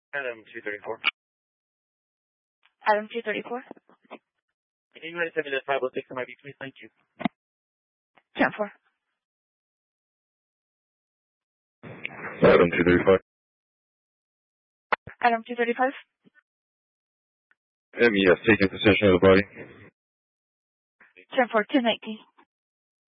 Adam 234. Adam 234. Can you guys send me that 506 on my beach, please? Thank you. 10-4. Adam 235. Adam 235. MES taking possession of the body. 10-4, 1019.